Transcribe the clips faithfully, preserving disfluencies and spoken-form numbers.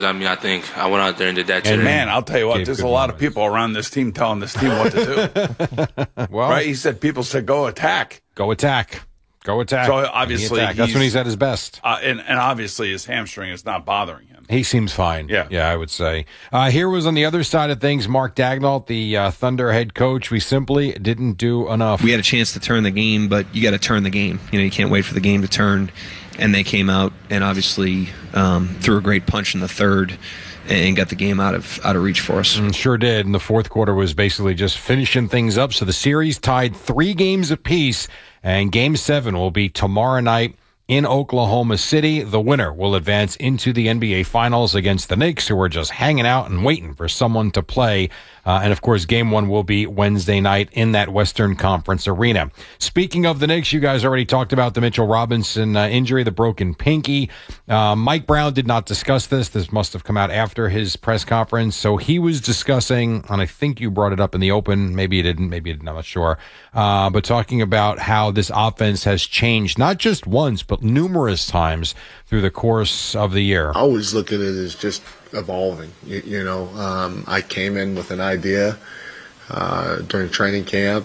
I mean, I think I went out there and did that today. And, man, I'll tell you what, Gave there's a good lot noise. of people around this team telling this team what to do. Well, right? He said people said, go attack. go attack. Go attack. So, obviously, Attack. That's when he's- he's at his best. Uh, and, and obviously his hamstring is not bothering him. He seems fine. Yeah. Yeah, I would say. Uh, here was on the other side of things, Mark Daigneault, the uh, Thunder head coach. We simply didn't do enough. We had a chance to turn the game, but you got to turn the game. You know, you can't wait for the game to turn. And they came out and obviously um, threw a great punch in the third and got the game out of out of reach for us. Mm, sure did. And the fourth quarter was basically just finishing things up. So the series tied three games apiece, and game seven will be tomorrow night in Oklahoma City. The winner will advance into the N B A Finals against the Knicks, who are just hanging out and waiting for someone to play. Uh, and, of course, game one will be Wednesday night in that Western Conference arena. Speaking of the Knicks, you guys already talked about the Mitchell Robinson uh, injury, the broken pinky. Uh, Mike Brown did not discuss this. This must have come out after his press conference. So he was discussing, and I think you brought it up in the open. Maybe you didn't. Maybe you didn't. I'm not sure. Uh, but talking about how this offense has changed, not just once, but numerous times through the course of the year. I always look at it as just evolving. You, you know, um, I came in with an idea uh, during training camp.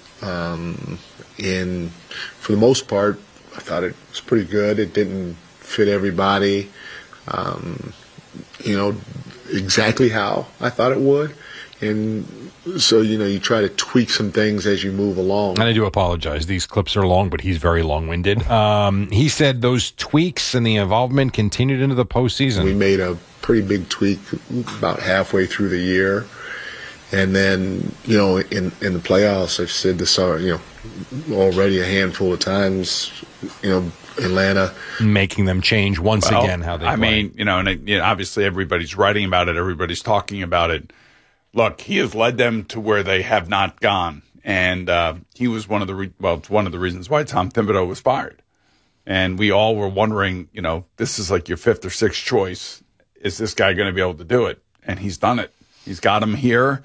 Um, and for the most part, I thought it was pretty good. It didn't fit everybody, um, you know, exactly how I thought it would. And so, you know, you try to tweak some things as you move along. And I do apologize. These clips are long, but he's very long-winded. Um, he said those tweaks and the involvement continued into the postseason. We made a pretty big tweak about halfway through the year. And then, you know, in, in the playoffs, I've said this, uh, you know, already a handful of times, you know, Atlanta. Making them change once Well, again how they I play. mean, you know, and it, you know, obviously everybody's writing about it. Everybody's talking about it. Look, he has led them to where they have not gone. And uh, he was one of the, re- well, it's one of the reasons why Tom Thibodeau was fired. And we all were wondering, you know, this is like your fifth or sixth choice. Is this guy going to be able to do it? And he's done it. He's got him here.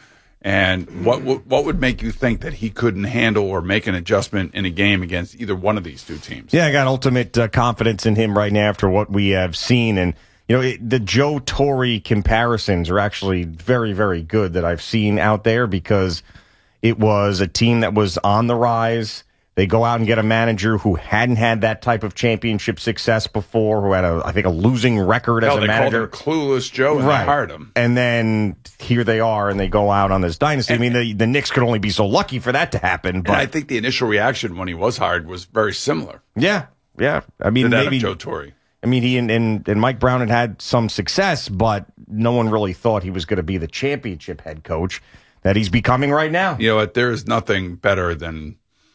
And what w- what would make you think that he couldn't handle or make an adjustment in a game against either one of these two teams? Yeah, I got ultimate uh, confidence in him right now after what we have seen. And, you know, it, the Joe Torre comparisons are actually very, very good that I've seen out there because it was a team that was on the rise. They go out and get a manager who hadn't had that type of championship success before, who had, a, I think, a losing record Hell, as a they manager. called him Clueless Joe and Right. they hired him. And then here they are, and they go out on this dynasty. And, I mean, the, the Knicks could only be so lucky for that to happen. But and I think the initial reaction when he was hired was very similar yeah, yeah. I mean, to that maybe of Joe Torre. I mean, he and, and, and Mike Brown had had some success, but no one really thought he was going to be the championship head coach that he's becoming right now. You know what? There is nothing better than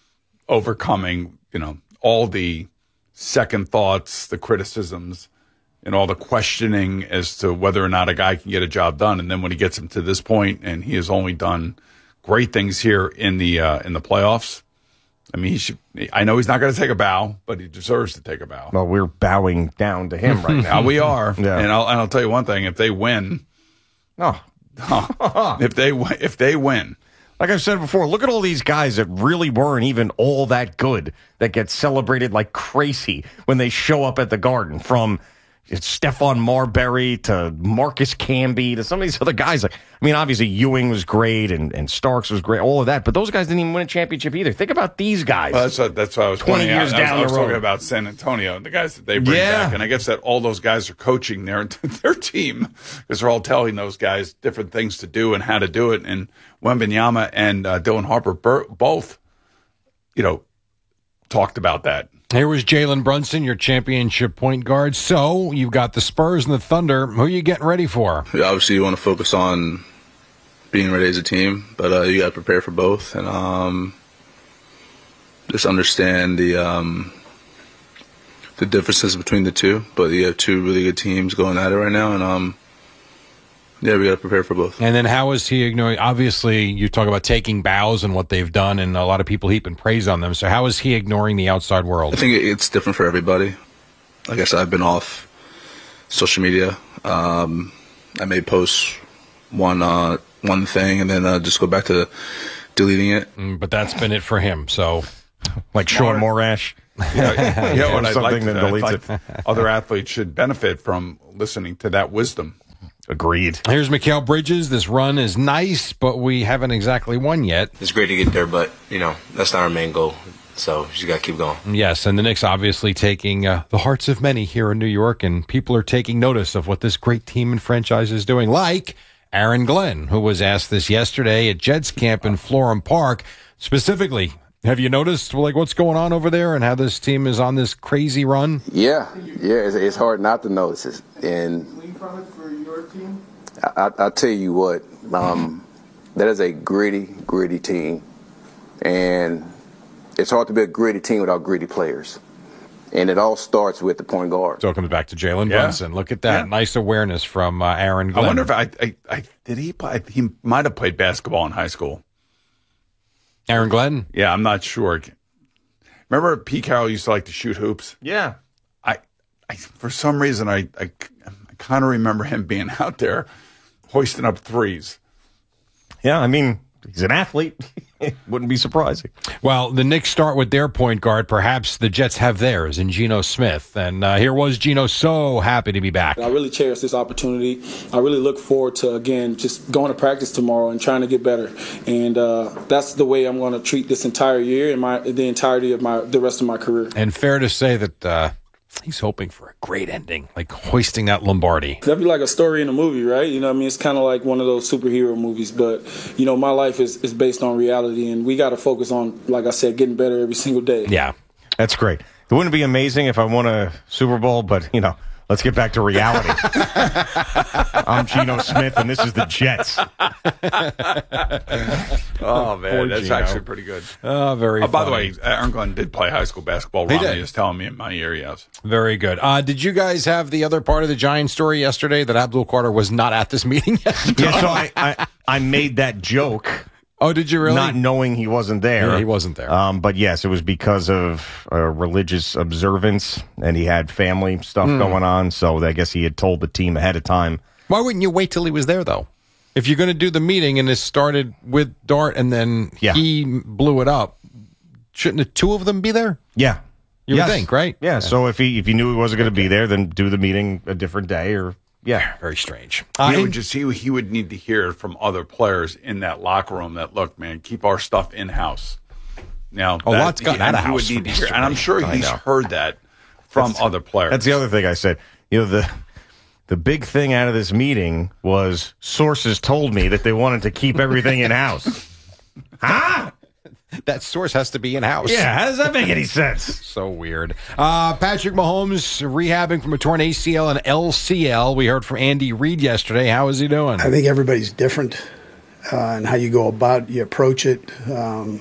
overcoming, you know, all the second thoughts, the criticisms, and all the questioning as to whether or not a guy can get a job done. And then when he gets him to this point, and he has only done great things here in the uh, in the playoffs. I mean, he should. I know he's not going to take a bow, but he deserves to take a bow. Well, we're bowing down to him right now. Now we are, Yeah. and I'll and I'll tell you one thing: if they win, Oh, if they wi- if they win. like I've said before, look at all these guys that really weren't even all that good that get celebrated like crazy when they show up at the Garden. From Stephon Marbury to Marcus Camby to some of these other guys. Like, I mean, obviously Ewing was great and, and Starks was great, all of that. But those guys didn't even win a championship either. Think about these guys. Well, that's what, that's what I was twenty pointing years out. I was, down I was the road. talking about San Antonio and the guys that they bring Yeah. back, and I guess that all those guys are coaching their their team because they're all telling those guys different things to do and how to do it. And Wembanyama and uh, Dylan Harper bur- both, you know, talked about that. Here was Jalen Brunson, your championship point guard. So you've got the Spurs and the Thunder. Who are you getting ready for? Yeah, obviously, you want to focus on being ready as a team, but uh, you got to prepare for both and um, just understand the um, the differences between the two. But you have two really good teams going at it right now, and um, yeah, we got to prepare for both. And then how is he ignoring? Obviously, you talk about taking bows and what they've done, and a lot of people heaping praise on them. So how is he ignoring the outside world? I think it's different for everybody. Like I said, I've been off social media. Um, I may post one uh, one thing and then uh, just go back to deleting it. Mm, but that's been it for him. So like Sean Morash. Yeah, you know what I'd like Something to, that I'd deletes like other athletes should benefit from listening to that wisdom. Agreed. Here's Mikal Bridges. This run is nice, but we haven't exactly won yet. It's great to get there, but, you know, that's not our main goal. So you just got to keep going. Yes, and the Knicks obviously taking uh, the hearts of many here in New York, and people are taking notice of what this great team and franchise is doing, like Aaron Glenn, who was asked this yesterday at Jets camp in Florham Park. Specifically, have you noticed like what's going on over there and how this team is on this crazy run? Yeah, yeah, it's, it's hard not to notice it. And for your team? I, I, I tell you what, um, that is a gritty, gritty team, and it's hard to be a gritty team without gritty players. And it all starts with the point guard. So it comes back to Jalen Yeah. Brunson. Look at that. Yeah. Nice awareness from uh, Aaron Glenn. I wonder if I, I, I did he play? He might have played basketball in high school. Aaron Glenn? Yeah, I'm not sure. Remember Pete Carroll used to like to shoot hoops? Yeah. I, I for some reason, I, I, I kind of remember him being out there hoisting up threes. Yeah, I mean, he's an athlete. It wouldn't be surprising. Well, the Knicks start with their point guard. Perhaps the Jets have theirs in Geno Smith. And uh, here was Geno, so happy to be back. I really cherish this opportunity. I really look forward to, again, just going to practice tomorrow and trying to get better. And uh, that's the way I'm going to treat this entire year and my the entirety of my the rest of my career. And fair to say that uh, he's hoping for a great ending, like hoisting that Lombardi. That'd be like a story in a movie, right? You know what I mean? It's kind of like one of those superhero movies. But, you know, my life is, is based on reality, and we got to focus on, like I said, getting better every single day. Yeah. That's great. It wouldn't be amazing if I won a Super Bowl, but, you know, let's get back to reality. I'm Geno Smith, and this is the Jets. Oh, man, Poor that's Geno. actually pretty good. Oh, very Oh, by the funny. way, Aaron Glenn did play high school basketball. He Romney did. is telling me in my ear, yes. Very good. Uh, did you guys have the other part of the Giants story yesterday that Abdul Carter was not at this meeting yesterday? Yeah, so I, I, I made that joke. Oh, did you really? Not knowing he wasn't there. Yeah, he wasn't there. Um, but yes, it was because of a religious observance, and he had family stuff Hmm. going on. So I guess he had told the team ahead of time. Why wouldn't you wait till he was there, though? If you're going to do the meeting and it started with Dart and then Yeah. he blew it up, shouldn't the two of them be there? Yeah, You Yes. would think, right? Yeah. So if he if he knew he wasn't going to be there, then do the meeting a different day, or yeah. Very strange. He Uh, would and- just he, he would need to hear from other players in that locker room that look, man, keep our stuff in house. Now, A that- lot's gotten out of he would house need from to hear, and I'm yesterday. sure I he's know. heard that from other players. That's the other thing I said. You know, the the big thing out of this meeting was sources told me that they wanted to keep everything in house. Huh? that source has to be in house. Yeah, how does that make any sense? So weird. Uh, Patrick Mahomes rehabbing from a torn A C L and L C L. We heard from Andy Reid yesterday. How is he doing? I think everybody's different uh, and how you go about, you approach it, um,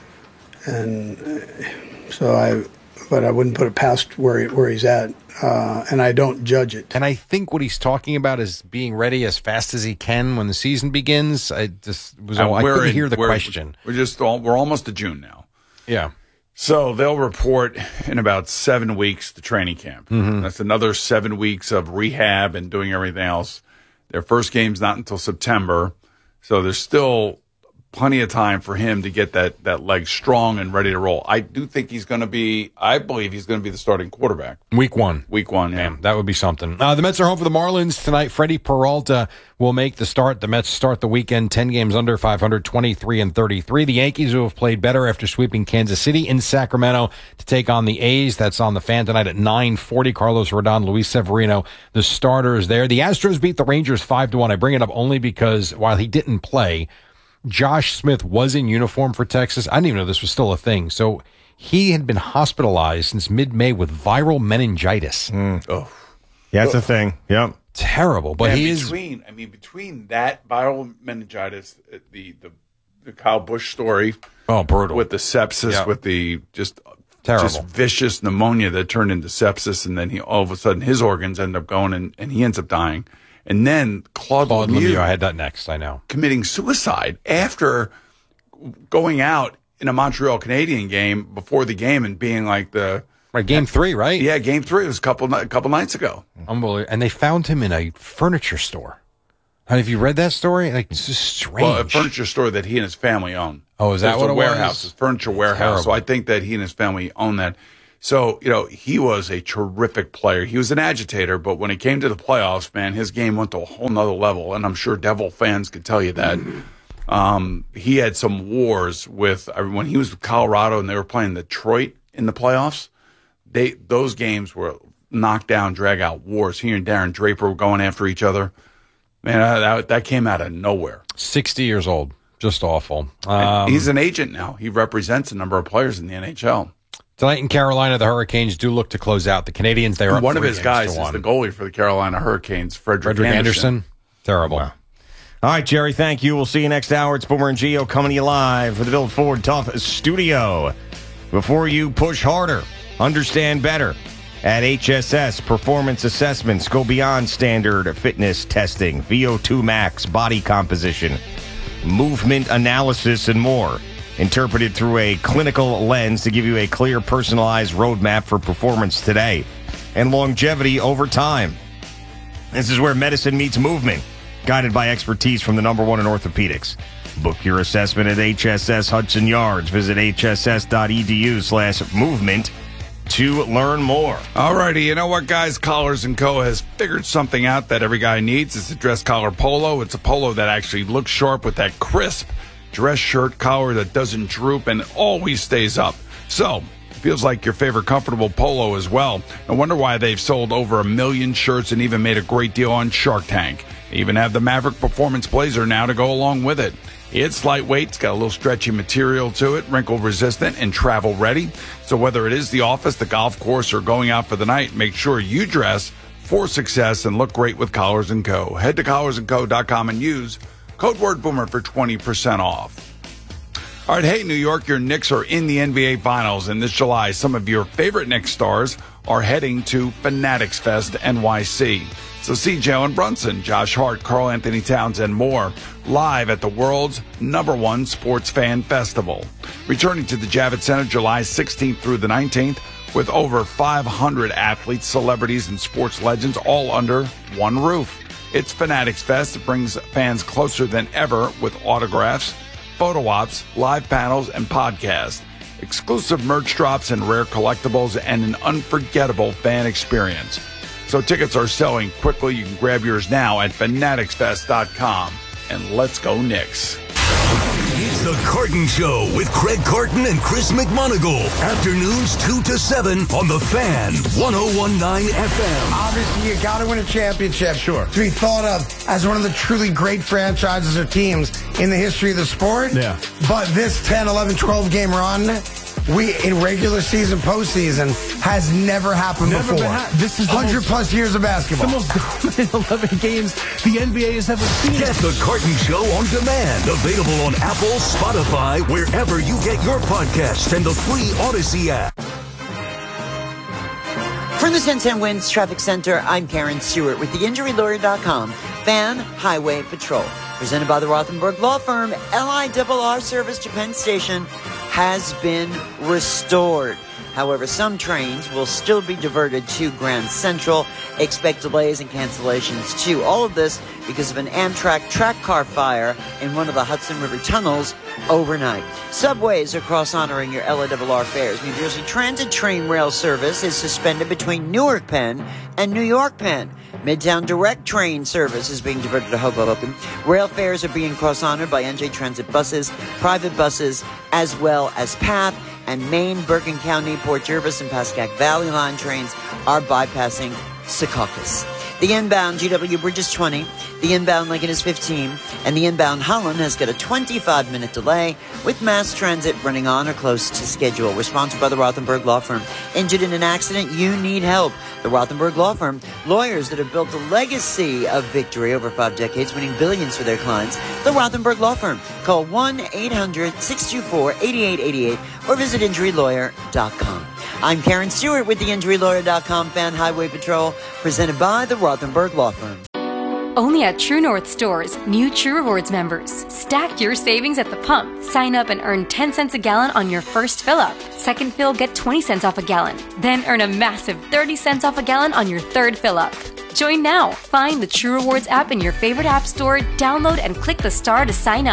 and uh, so I. But I wouldn't put it past where he, where he's at, uh, and I don't judge it. And I think what he's talking about is being ready as fast as he can when the season begins. I just was. And All, I we're couldn't in- hear the we're- question. We're just all, we're almost to June now. Yeah. So they'll report in about seven weeks to training camp. Mm-hmm. That's another seven weeks of rehab and doing everything else. Their first game's not until September, so there's still plenty of time for him to get that, that leg strong and ready to roll. I do think he's going to be, I believe he's going to be the starting quarterback. Week one. Week one, yeah. That would be something. Uh, the Mets are home for the Marlins tonight. Freddie Peralta will make the start. The Mets start the weekend ten games under five hundred, twenty-three and thirty-three. The Yankees, who have played better after sweeping Kansas City in Sacramento to take on the A's. That's on the Fan tonight at nine forty. Carlos Rodon, Luis Severino, the starters there. The Astros beat the Rangers five to one. I bring it up only because while he didn't play, Josh Smith was in uniform for Texas. I didn't even know this was still a thing. So he had been hospitalized since mid-May with viral meningitis. Oh, Yeah, that's a thing. Yep. Terrible. But and he is. between, I mean, between that viral meningitis, the, the, the Kyle Busch story, Oh, brutal. with the sepsis, Yeah. with the just Terrible. just vicious pneumonia that turned into sepsis, and then he all of a sudden his organs end up going, and, and he ends up dying. And then Claude, Claude Lemieux, Lemieux, I had that next. I know. committing suicide after going out in a Montreal Canadian game before the game and being like the Right, game three, right? yeah game three. It was a couple a couple nights ago. Unbelievable. And they found him in a furniture store. Have you read that story? Like, it's just strange. Well, a furniture store that he and his family own. Oh, is that It's what a it warehouse? was? It's a furniture warehouse. So Terrible. I think that he and his family own that. So, you know, he was a terrific player. He was an agitator, but when it came to the playoffs, man, his game went to a whole nother level. And I'm sure Devil fans could tell you that. Um, he had some wars with, when he was with Colorado and they were playing Detroit in the playoffs, they those games were knockdown, drag out wars. He and Darren Draper were going after each other. Man, that, that came out of nowhere. sixty years old. Just awful. Um, he's an agent now. He represents a number of players in the N H L. Tonight in Carolina, the Hurricanes do look to close out. The Canadians, they are up One of three his games guys to is one. the goalie for the Carolina Hurricanes, Frederick, Frederick Anderson. Anderson. Terrible. Wow. All right, Jerry, thank you. We'll see you next hour. It's Boomer and Gio coming to you live for the Bill Ford Tough Studio. Before you push harder, understand better. At H S S, performance assessments go beyond standard fitness testing, V O two max, body composition, movement analysis, and more. Interpreted through a clinical lens to give you a clear, personalized roadmap for performance today and longevity over time. This is where medicine meets movement, guided by expertise from the number one in orthopedics. Book your assessment at H S S Hudson Yards. Visit hss.edu slash movement to learn more. All righty, you know what, guys? Collars and Co. has figured something out that every guy needs. It's a dress collar polo. It's a polo that actually looks sharp with that crisp dress shirt collar that doesn't droop and always stays up. So, it feels like your favorite comfortable polo as well. No wonder why they've sold over a million shirts and even made a great deal on Shark Tank. They even have the Maverick Performance Blazer now to go along with it. It's lightweight, it's got a little stretchy material to it, wrinkle resistant and travel ready. So whether it is the office, the golf course, or going out for the night, make sure you dress for success and look great with Collars and Co. Head to collars and co dot com and use code word Boomer for twenty percent off. All right, hey, New York, your Knicks are in the N B A Finals, and this July, some of your favorite Knicks stars are heading to Fanatics Fest N Y C. So see Jalen Brunson, Josh Hart, Karl Anthony Towns, and more live at the world's number one sports fan festival. Returning to the Javits Center July sixteenth through the nineteenth with over five hundred athletes, celebrities, and sports legends all under one roof. It's Fanatics Fest. It brings fans closer than ever with autographs, photo ops, live panels, and podcasts, exclusive merch drops and rare collectibles, and an unforgettable fan experience. So tickets are selling quickly. You can grab yours now at fanatics fest dot com. And let's go Knicks. It's the Carton Show with Craig Carton and Chris McMonagle. Afternoons two to seven on The Fan, one oh one point nine F M. Obviously, you got to win a championship. Sure. To be thought of as one of the truly great franchises or teams in the history of the sport. Yeah. But this ten, eleven, twelve game run, we in regular season, postseason, has never happened Never before. been ha- this is the one hundred most- plus years of basketball. The most dominant eleven games the N B A has ever seen. Get the Carton Show on demand. Available on Apple, Spotify, wherever you get your podcasts, and the free Odyssey app. From the ten ten Winds Traffic Center, I'm Karen Stewart with the injury lawyer dot com Fan Highway Patrol. Presented by the Rothenberg Law Firm, L I R R service to Penn Station has been restored. However, some trains will still be diverted to Grand Central. Expect delays and cancellations too. All of this because of an Amtrak track car fire in one of the Hudson River tunnels overnight. Subways are cross-honoring your L I R R fares. New Jersey Transit train rail service is suspended between Newark Penn and New York Penn. Midtown Direct train service is being diverted to Hoboken. Rail fares are being cross-honored by N J Transit buses, private buses, as well as PATH. And Maine, Bergen County, Port Jervis, and Pascack Valley Line trains are bypassing Secaucus. The inbound G W Bridge is twenty, the inbound Lincoln is fifteen, and the inbound Holland has got a twenty-five minute delay with mass transit running on or close to schedule. We're sponsored by the Rothenberg Law Firm. Injured in an accident? You need help. The Rothenberg Law Firm, lawyers that have built a legacy of victory over five decades, winning billions for their clients. The Rothenberg Law Firm. Call one eight hundred six two four eight eight eight eight or visit injury lawyer dot com. I'm Karen Stewart with the injury lawyer dot com Fan Highway Patrol, presented by the Rothenberg Law Firm. Only at True North stores, new True Rewards members. Stack your savings at the pump. Sign up and earn ten cents a gallon on your first fill up. Second fill, get twenty cents off a gallon. Then earn a massive thirty cents off a gallon on your third fill up. Join now. Find the True Rewards app in your favorite app store, download and click the star to sign up.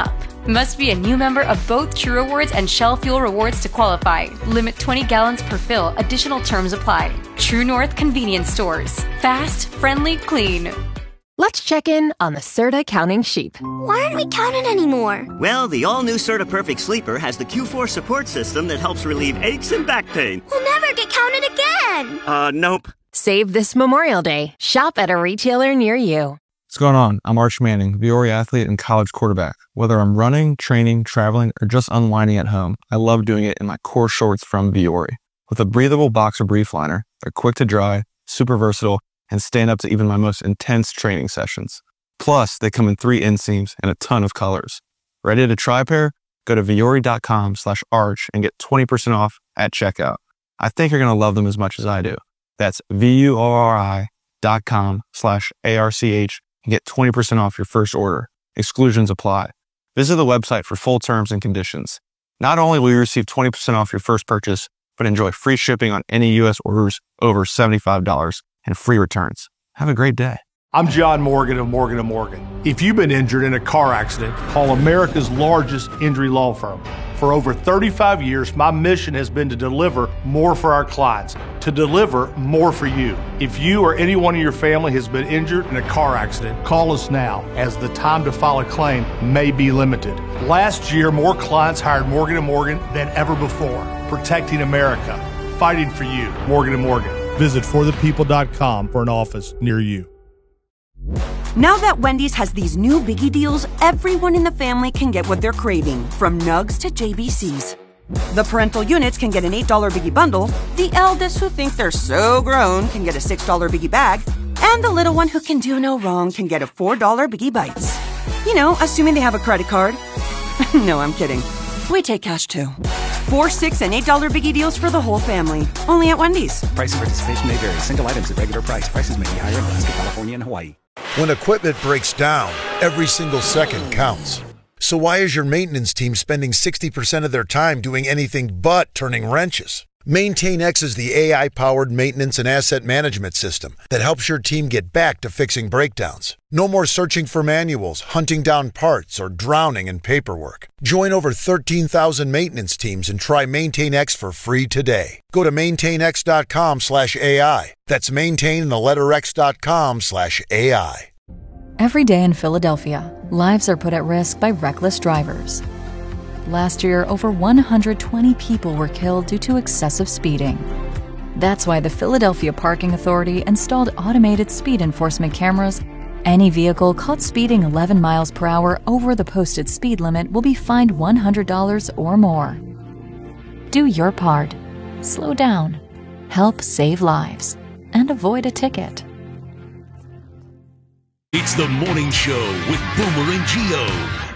Must be a new member of both True Rewards and Shell Fuel Rewards to qualify. Limit twenty gallons per fill. Additional terms apply. True North Convenience Stores. Fast, friendly, clean. Let's check in on the Serta counting sheep. Why aren't we counting anymore? Well, the all-new Serta Perfect Sleeper has the Q four support system that helps relieve aches and back pain. We'll never get counted again. Uh, nope. Save this Memorial Day. Shop at a retailer near you. What's going on? I'm Arch Manning, Viore athlete and college quarterback. Whether I'm running, training, traveling, or just unwinding at home, I love doing it in my core shorts from Viore. With a breathable boxer brief liner, they're quick to dry, super versatile, and stand up to even my most intense training sessions. Plus, they come in three inseams and a ton of colors. Ready to try a pair? Go to Viore.com slash arch and get twenty percent off at checkout. I think you're going to love them as much as I do. That's V-U-O-R-I dot com slash A-R-C-H and get twenty percent off your first order. Exclusions apply. Visit the website for full terms and conditions. Not only will you receive twenty percent off your first purchase, but enjoy free shipping on any U S orders over seventy-five dollars and free returns. Have a great day. I'm John Morgan of Morgan and Morgan. If you've been injured in a car accident, call America's largest injury law firm. For over thirty-five years, my mission has been to deliver more for our clients, to deliver more for you. If you or anyone in your family has been injured in a car accident, call us now, as the time to file a claim may be limited. Last year, more clients hired Morgan and Morgan than ever before, protecting America, fighting for you. Morgan and Morgan. Visit for the people dot com for an office near you. Now that Wendy's has these new biggie deals, everyone in the family can get what they're craving, from nugs to J B Cs. The parental units can get an eight dollar biggie bundle, the eldest who think they're so grown can get a six dollar biggie bag, and the little one who can do no wrong can get a four dollar biggie bites. You know, assuming they have a credit card. No, I'm kidding. We take cash too. Four, six, and eight dollar biggie deals for the whole family. Only at Wendy's. Price and participation may vary. Single items at regular price. Prices may be higher in Alaska, California, and Hawaii. When equipment breaks down, every single second counts. So why is your maintenance team spending sixty percent of their time doing anything but turning wrenches? MaintainX is the A I-powered maintenance and asset management system that helps your team get back to fixing breakdowns. No more searching for manuals, hunting down parts, or drowning in paperwork. Join over thirteen thousand maintenance teams and try MaintainX for free today. Go to maintainx.com slash AI. That's maintain the letter x.com slash AI. Every day in Philadelphia, lives are put at risk by reckless drivers. Last year, over one hundred twenty people were killed due to excessive speeding. That's why the Philadelphia Parking Authority installed automated speed enforcement cameras. Any vehicle caught speeding eleven miles per hour over the posted speed limit will be fined one hundred dollars or more. Do your part. Slow down. Help save lives. And avoid a ticket. It's the morning show with Boomer and Gio.